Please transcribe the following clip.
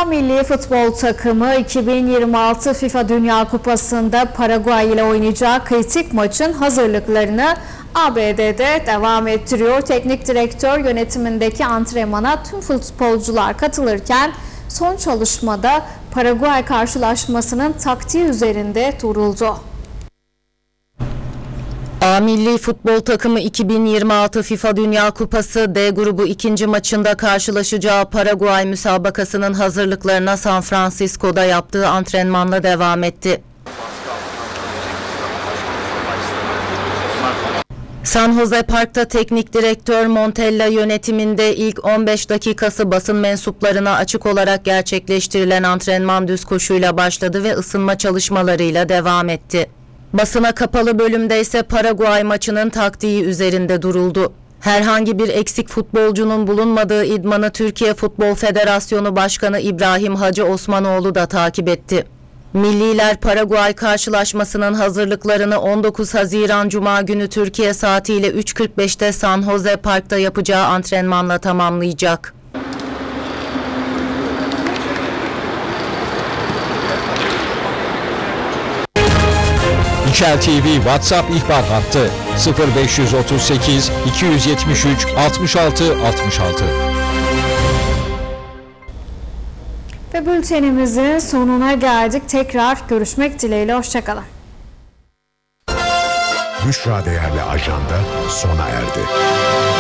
Milli futbol takımı 2026 FIFA Dünya Kupası'nda Paraguay ile oynayacağı kritik maçın hazırlıklarını ABD'de devam ettiriyor. Teknik direktör yönetimindeki antrenmana tüm futbolcular katılırken son çalışmada Paraguay karşılaşmasının taktiği üzerinde duruldu. Milli futbol takımı 2026 FIFA Dünya Kupası D grubu ikinci maçında karşılaşacağı Paraguay müsabakasının hazırlıklarına San Francisco'da yaptığı antrenmanla devam etti. San Jose Park'ta teknik direktör Montella yönetiminde ilk 15 dakikası basın mensuplarına açık olarak gerçekleştirilen antrenman düz koşuyla başladı ve ısınma çalışmalarıyla devam etti. Basına kapalı bölümde ise Paraguay maçının taktiği üzerinde duruldu. Herhangi bir eksik futbolcunun bulunmadığı idmanı Türkiye Futbol Federasyonu Başkanı İbrahim Hacı Osmanoğlu da takip etti. Milliler Paraguay karşılaşmasının hazırlıklarını 19 Haziran Cuma günü Türkiye saatiyle 3.45'te San Jose Park'ta yapacağı antrenmanla tamamlayacak. İKEL TV WhatsApp ihbar hattı 0538 273 66 66. Ve bültenimizin sonuna geldik. Tekrar görüşmek dileğiyle. Hoşçakalın. Büşra Değerli Ajanda sona erdi.